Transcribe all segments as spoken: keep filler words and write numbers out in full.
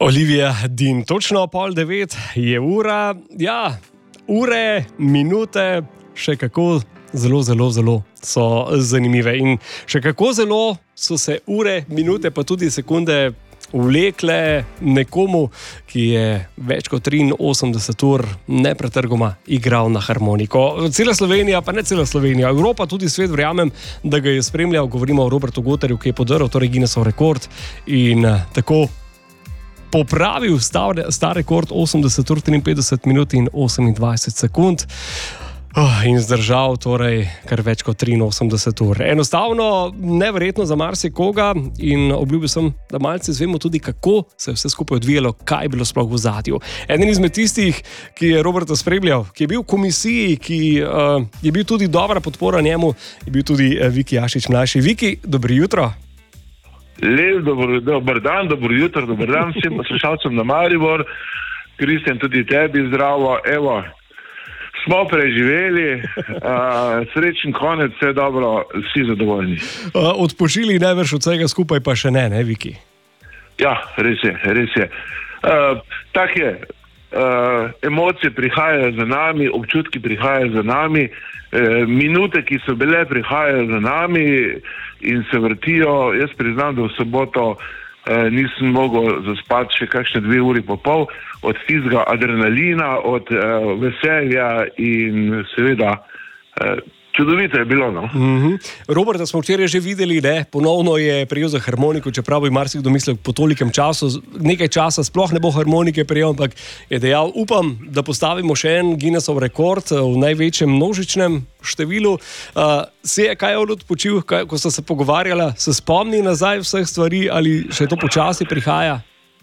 Olivia Dean, točno pol devet je ura, ja, ure, minute, še kako zelo, zelo, zelo so zanimive in še kako zelo so se ure, minute pa tudi sekunde vlekle nekomu, ki je več kot triinosemdeset ur nepretrgoma igral na harmoniko. Cela Slovenija, pa ne cela Slovenija, Evropa, tudi svet, verjamem, da ga je spremljal. Govorimo o Robertu Gotterju, ki je podrl torej Guinnessov rekord in tako popravil star, star rekord osemdeset ur, triinpetdeset minut in osemindvajset sekund. Oh, in zdržal torej kar več kot triinosemdeset ur. Enostavno, neverjetno za marsikoga in obljubil sem, da malce izvemo tudi, kako se je vse skupaj odvijalo, kaj je bilo sploh v ozadju. Eden izmed tistih, ki je Roberta spremljal, ki je bil v komisiji, ki uh, je bil tudi dobra podpora njemu, je bil tudi uh, Viki Jašič mlajši. Viki, dobro jutro. Lep, dober, dober dan, dobro jutro, dober dan vsem poslušalcem na Maribor. Kristjan, tudi tebi zdravo, evo. Smo preživeli, uh, srečen konec, vse dobro, vsi zadovoljni. Uh, odpočili največ od vsega skupaj, pa še ne, ne, Viki? Ja, res je, res je. Uh, tak je, uh, emocije prihajajo za nami, občutki prihajajo za nami, uh, minute, ki so bile, prihajajo za nami in se vrtijo. Jaz priznam, da v soboto uh, nisem mogel zaspati še kakšne dve uri po pol, od tistega adrenalina, od uh, veselja in seveda uh, čudovito je bilo. No? Mm-hmm. Roberta smo včeraj že videli, ne? Ponovno je prijel za harmoniko, čeprav bi marsikdo mislil po tolikem času, nekaj časa sploh ne bo harmonike prijel, ampak je dejal, upam, da postavimo še en Guinnessov rekord v največjem množičnem številu. Uh, se je kaj on odpočil, kaj, ko sta se pogovarjala, se spomni nazaj vseh stvari ali še to počasi prihaja?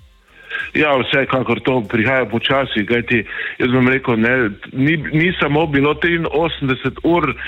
Ja, vsekakor to prihaja počasi, kajti jaz bom rekel, ne, ni, ni samo bilo triinosemdeset ur uh,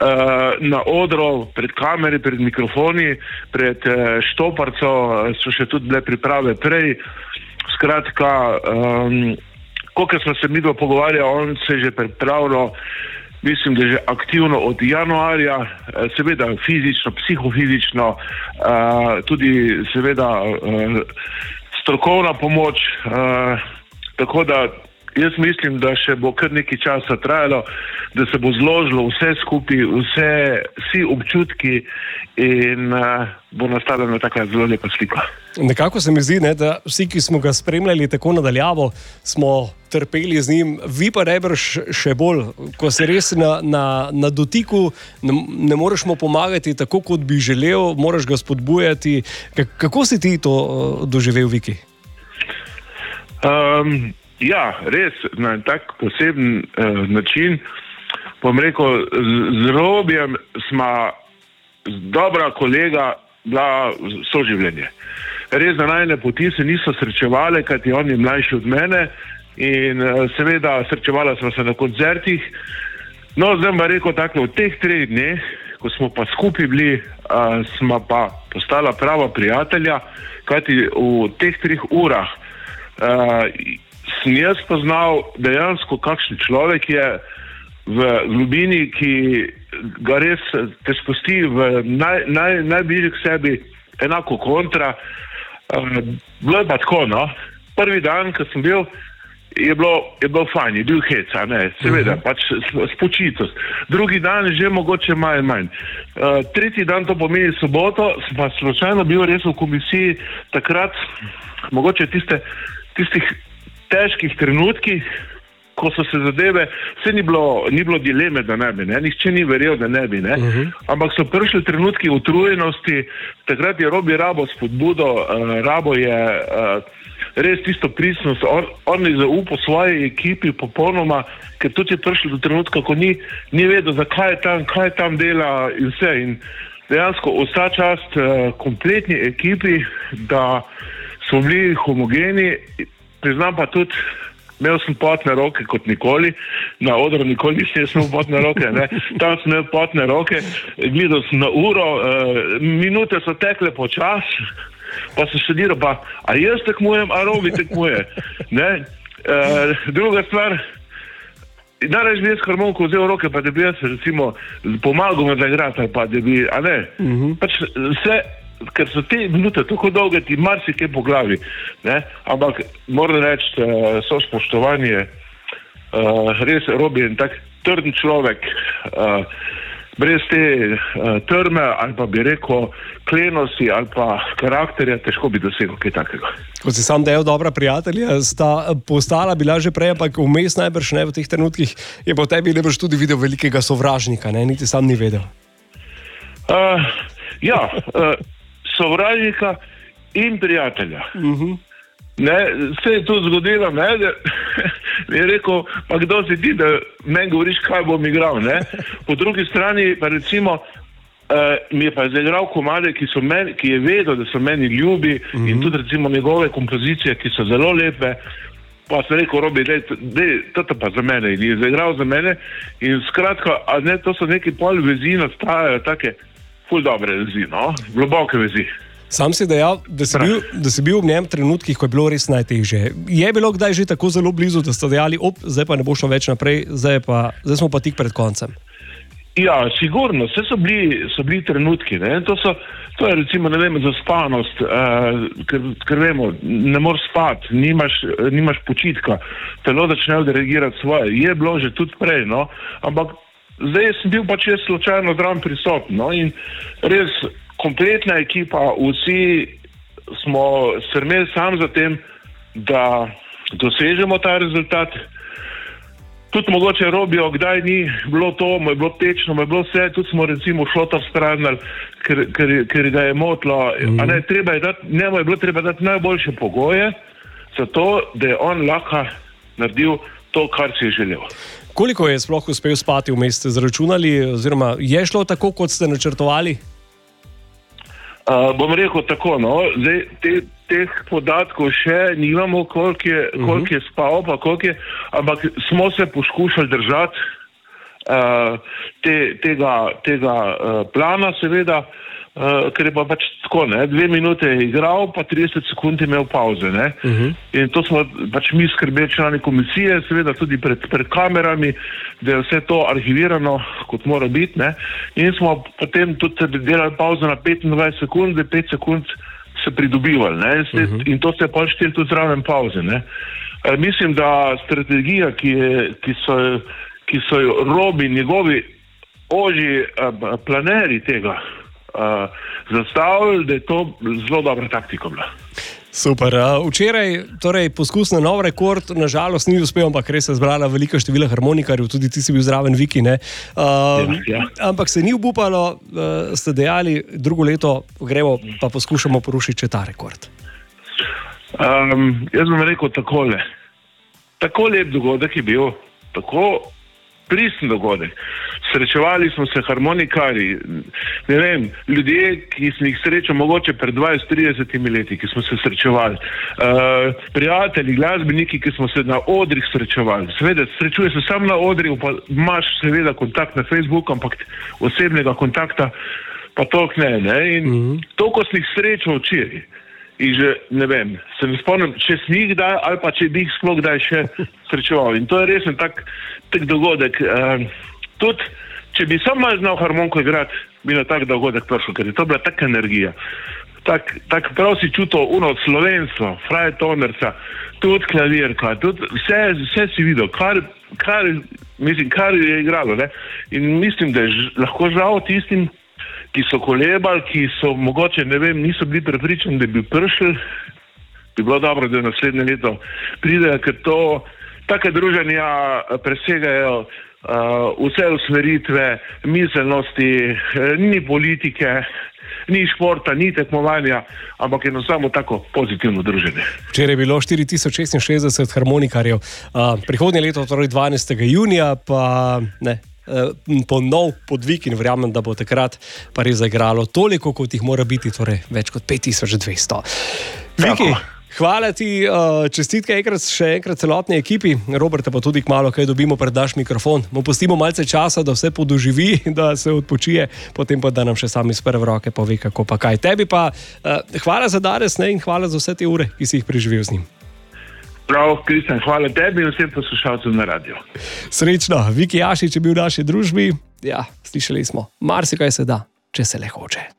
na odru, pred kameri, pred mikrofoni, pred uh, štoparco, so še tudi bile priprave prej. Skratka, um, koliko smo se mi dva pogovarjali, on se je že pripravljal, mislim, da že aktivno od januarja, seveda fizično, psihofizično, uh, tudi seveda uh, strokovna pomoč, uh, tako da jaz mislim, da še bo kar nekaj časa trajalo, da se bo zložilo vse skupaj, vse, vsi občutki in uh, bo nastala ena taka zelo lepa slika. Nekako se mi zdi, ne, da vsi, ki smo ga spremljali tako nadaljavo, smo trpeli z njim, vi pa najbrž še bolj, ko se res na, na, na dotiku ne, ne moreš mu pomagati tako, kot bi želel, moraš ga spodbujati. Kako si ti to uh, doživel, Viki? Um, ja, res, na tak poseben uh, način, bom rekel, z, z Robijem sma dobra kolega bila soživljenje. Res, da najne poti se niso srečevale, kajti on je mlajši od mene in uh, seveda srečevala smo se na koncertih. No, zdaj bom rekel tako, v teh treh dneh, ko smo pa skupaj bili, uh, smo pa postala prava prijatelja, kajti v teh treh urah uh, sem jaz poznal dejansko kakšen človek je v globini, ki ga res te spusti v naj, naj, najbližje k sebi, enako kontra. Uh, bilo je pa tako, no. Prvi dan, ko sem bil, je bilo, je bilo fajn, je bil heca, ne, seveda, uh-huh. pač spočitost. Drugi dan že mogoče manj manj. Uh, tretji dan, to pomeni soboto, sem pa slučajno bil res v komisiji, takrat, mogoče tiste, tistih težkih trenutkih, ko so se zadeve, vse ni bilo, ni bilo dileme, da ne bi, ne? Nihče ni verjel, da ne bi, ne? Uh-huh. Ampak so prišli trenutki utrujenosti, takrat je Robi rabo spodbudo, uh, rabo je uh, res tisto pristnost, on, on je zaupal svoji ekipi popolnoma, ker tudi je prišli do trenutka, ko ni, ni vedel, zakaj je tam, kaj tam dela in vse. In dejansko vsa čast uh, kompletni ekipi, da smo bili homogeni, priznam pa tudi, imel sem potne roke kot nikoli, na odru nikoli nisem imel potne roke, ne. Tam sem imel potne roke, gledal sem na uro, uh, minute so tekle počas, pa se šediral, pa a jaz tekmujem, a Robi tekmuje. Ne? Uh, druga stvar, najraž bi jaz harmoniko vzel v roke, pa da bi jaz recimo pomagal me zaigrati, pa da bi, a ne, uh-huh. pač vse, ker so te minute tako dolge, ti marsikaj po glavi. Ne? Ampak moram reči, uh, so spoštovanje, uh, res Robi je tak trden človek, uh, brez te uh, trme ali pa bi rekel klenosti ali pa karakterja, težko bi dosegel kaj takega. Kot si sam dejal, dobra prijatelja sta postala, bila že prej, ampak vmes najbrž ne v teh trenutkih, je po tebi najbrž tudi videl velikega sovražnika, ne? Niti sam ni vedel. Uh, ja, uh, sovražnika in prijatelja. Uh-huh. Ne, se je to zgodilo, ne, da mi je rekel, pa kdo si ti, da meni govoriš, kaj bom igral, ne. Po drugi strani pa recimo, uh, mi je pa zaigral komade, ki, so meni, ki je vedel, da so meni ljubi, uh-huh. in tudi recimo njegove kompozicije, ki so zelo lepe, pa sem rekel, Robi, dej, dej, toto pa za mene, in je zaigral za mene, in skratka, a ne, to so neki pol vezi, nastajajo take ful dobre vezi, no, globoke vezi. Sam si dejal, da si, bil, da si bil v njem trenutkih, ko je bilo res najtežje. Je bilo kdaj že tako zelo blizu, da ste dejali, op, zdaj pa ne bo šlo več naprej, zdaj, pa, zdaj smo pa tik pred koncem? Ja, sigurno, vse so bili, so bili trenutki, ne? To, so, to je recimo, ne vem, zaspanost, uh, ker, ker vemo, ne moreš spati, nimaš, nimaš počitka, telo začne odreagirati svoje. Je bilo že tudi prej, no, ampak zdaj sem bil pač jaz slučajno zraven prisoten, no, in res kompletna ekipa, vsi smo strmeli sam za tem, da dosežemo ta rezultat. Tudi mogoče Robijo, kdaj ni bilo to, mu je bilo tečno, mu je bilo vse, tudi smo recimo šlota vstranili, ker, ker, ker ga je motilo. Mm. A ne, treba je dati, njemu je bilo treba dati najboljše pogoje za to, da je on lahko naredil to, kar si je želel. Koliko je sploh uspel spati v mestu, zračunali, oziroma je šlo tako, kot ste načrtovali? Uh, bom rekel tako, no, zdaj te, teh podatkov še nimamo, koliko je, uh-huh. koliko je spal, pa koliko je, ampak smo se poskušali držati uh, te, tega, tega uh, plana, seveda, uh, ker je pa pač tako, ne, dve minute je igral, pa trideset sekund je imel pauze, ne, uh-huh. in to smo pač mi skrbeli člani komisije, seveda tudi pred, pred kamerami, da je vse to arhivirano, kot mora biti, ne, in smo potem tudi delali pauzo na petindvajset sekund, da pet sekund se pridobivali, ne, uh-huh. in to se je pa štel tudi zraven pauze, ne. E, mislim, da strategija, ki, je, ki, so, ki so jo Robi, njegovi ožji uh, planeri tega uh, zastavili, da je to zelo dobra taktika bila. Super. Včeraj torej poskus na nov rekord, nažalost ni uspel, ampak res se je zbrala velika števila harmonikarjev, tudi ti si bil zraven, Viki, ne? Uh, ja, ja. Ampak se ni obupalo, uh, ste dejali, drugo leto gremo pa poskušamo porušiti še ta rekord. Um, jaz bom rekel takole. Tako lep dogodek je bil, tako pristen dogodek. Srečevali smo se harmonikarji, ne vem, ljudje, ki smo jih srečali mogoče pred dvajset trideset leti, ki smo se srečevali, uh, prijatelji, glasbeniki, ki smo se na odrih srečevali. Seveda, srečuje se sam na odrih, pa imaš seveda kontakt na Facebooku, ampak osebnega kontakta pa toliko ne, ne? In mm-hmm. to, ko sem jih srečal včeraj, in že, ne vem, se ne spomnim, če sem jih kdaj, ali pa če bi jih sploh kdaj še srečeval. In to je res tak, tak dogodek. Uh, tudi, če bi sam malo znal harmoniko igrati, bi na tak dogodek prišel, ker je to bila taka energija. Tak, tak prav si čutil uno slovenstvo, fraje tonerca, tudi klavirka, tudi vse, vse si videl, kar, kar, mislim, kar je igralo, ne. In mislim, da je ž, lahko žal tistim, ki so kolebali, ki so mogoče, ne vem, niso bili prepričani, da bi prišli, bi bilo dobro, da naslednje leto pridejo, ker to, take druženja presegajo uh, vse usmeritve, miselnosti, ni politike, ni športa, ni tekmovanja, ampak enostavno tako pozitivno druženje. Včeraj je bilo štiri tisoč šestinšestdeset harmonikarjev, uh, prihodnje leto, torej dvanajstega junija, pa ne, ponov podvig in verjamem, da bo takrat pa res zaigralo toliko, kot jih mora biti, torej več kot pet tisoč dvesto. Viki, hvala ti, čestitke enkrat, še enkrat celotni ekipi, Roberta pa tudi kmalu kaj dobimo pred naš mikrofon. Mu pustimo malce časa, da vse podoživi, da se odpočije, potem pa da nam še sami iz prve roke pove, kako pa kaj. Tebi pa hvala za danes, ne, in hvala za vse te ure, ki si jih preživel z njim. Prav, Kristjan, hvala tebi in vsem poslušalcem na radio. Srečno, Viki Jašič je bil v naši družbi. Ja, slišali smo, marsikaj se da, če se le hoče.